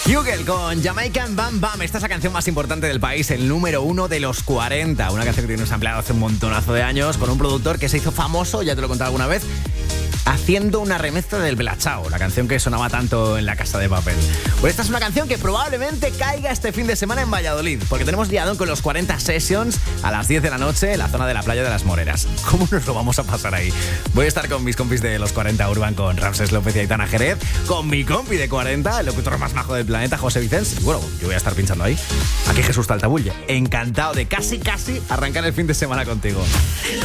Hugel con Jamaican Bam Bam. Esta es la canción más importante del país, el número 1 de los 40. Una canción que tiene un sampleado hace un montonazo de años con un productor que se hizo famoso, ya te lo he contado alguna vez, haciendo una remezcla del Bella Ciao, la canción que sonaba tanto en La Casa de Papel. Pues esta es una canción que probablemente caiga este fin de semana en Valladolid, porque tenemos liadón con los 40 Sessions a las 10 de la noche en la zona de la Playa de las Moreras. ¿Cómo nos lo vamos a pasar ahí? Voy a estar con mis compis de los 40 Urban, con Ramsés López y Aitana Jerez, con mi compi de 40, el locutor más majo del planeta, José Vicens. Y bueno, yo voy a estar pinchando ahí. Aquí Jesús Taltabulle. Encantado de casi arrancar el fin de semana contigo.